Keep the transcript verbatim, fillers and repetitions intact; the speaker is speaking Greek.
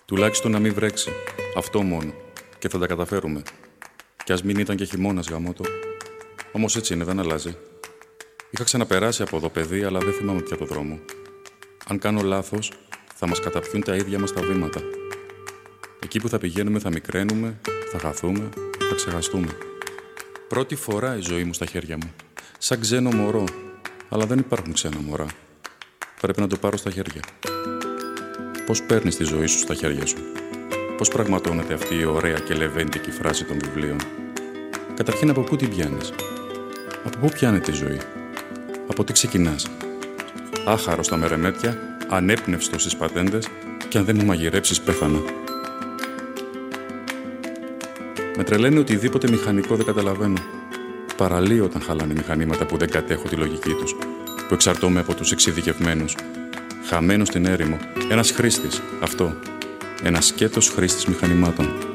Τουλάχιστον να μην βρέξει. Αυτό μόνο. Και θα τα καταφέρουμε. Κι ας μην ήταν και χειμώνας, γαμώτο. Όμως έτσι είναι, δεν αλλάζει. Είχα ξαναπεράσει από εδώ, παιδί, αλλά δεν θυμάμαι πια το δρόμο. Αν κάνω λάθος, θα μας καταπιούν τα ίδια μας τα βήματα. Εκεί που θα πηγαίνουμε θα μικραίνουμε, θα χαθούμε, θα ξεχαστούμε. Πρώτη φορά η ζωή μου στα χέρια μου. Σαν ξένο μωρό. Αλλά δεν υπάρχουν ξένα μωρά. Πρέπει να το πάρω στα χέρια. Πώς παίρνεις τη ζωή σου στα χέρια σου? Πώς πραγματώνεται αυτή η ωραία και λεβέντικη φράση των βιβλίων? Καταρχήν, από πού την πιάνεις? Από πού πιάνεται η ζωή? Από τι ξεκινάς? Άχαρος στα μερεμέτια, ανέπνευστος στις πατέντες, και αν δεν μου μαγειρέψεις, πέθανα. Με τρελαίνει οτιδήποτε μηχανικό δεν καταλαβαίνω. Παραλύω όταν χαλάνε μηχανήματα που δεν κατέχω τη λογική τους, που εξαρτώμαι από τους εξειδικευμένους. Χαμένος στην έρημο, ένας χρήστης, αυτό. Ένας σκέτος χρήστης μηχανημάτων.